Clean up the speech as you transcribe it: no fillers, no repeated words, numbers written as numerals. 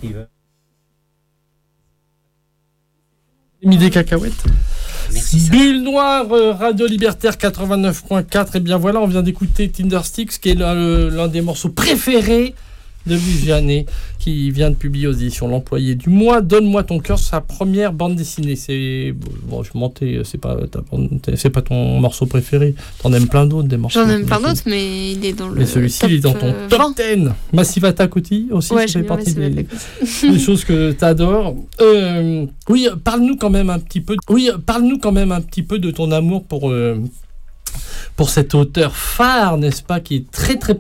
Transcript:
Des cacahuètes. Merci. Bulle Noire, Radio Libertaire 89.4. Et bien voilà, on vient d'écouter Tindersticks, qui est l'un des morceaux préférés de Vianney, qui vient de publier aux éditions L'Employé du mois. Donne-moi ton cœur, sa première bande dessinée. C'est bon, je mentais, c'est pas ton morceau préféré. T'en aimes plein d'autres des morceaux. J'en aime plein d'autres, mais il est dans le. Mais celui-ci, top, il est dans ton top 10. Massive Attack aussi, Ouais, ça fait partie des choses que t'adores. Oui, parle-nous quand même un petit peu. De ton amour pour cet auteur phare, n'est-ce pas, qui est très très